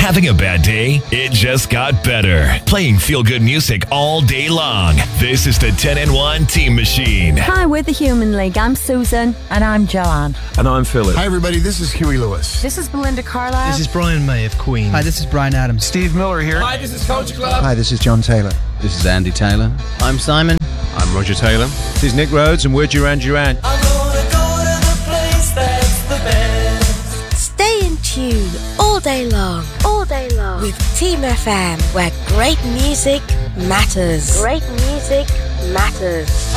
Having a bad day? It just got better. Playing feel-good music all day long. This is the 10 in 1 Team Machine. Hi, we're the Human League. I'm Susan. And I'm Joanne. And I'm Philip. Hi everybody, this is Huey Lewis. This is Belinda Carlisle. This is Brian May of Queen. Hi, this is Brian Adams. Steve Miller here. Hi, this is Coach Club. Hi, this is John Taylor. This is Andy Taylor. I'm Simon. I'm Roger Taylor. This is Nick Rhodes and we're Duran Duran. I'm gonna go to the place that's the best. Stay in tune all day long. All day long. With Team FM, where great music matters. Great music matters.